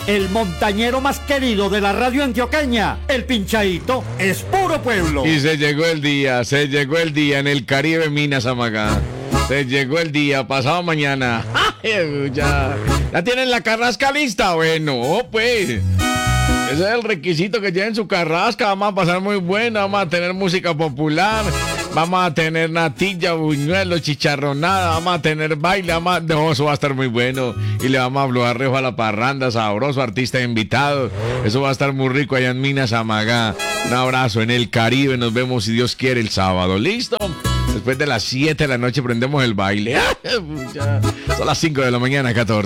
el montañero más querido de la radio antioqueña, el Pinchaito, es puro pueblo. Y se llegó el día en el Caribe Minas Amagá. Se llegó el día, pasado mañana. ¿Ya tienen la carrasca lista? Bueno, pues ese es el requisito, que lleven su carrasca. Vamos a pasar muy buena, vamos a tener música popular, vamos a tener natilla, buñuelos, chicharronada, vamos a tener baile, no, eso va a estar muy bueno. Y le vamos a hablar rejo a la parranda, sabroso, artista invitado. Eso va a estar muy rico allá en Minas Amagá. Un abrazo en el Caribe, nos vemos si Dios quiere el sábado. ¿Listo? Después de las 7 de la noche prendemos el baile. Son las 5 de la mañana, 14.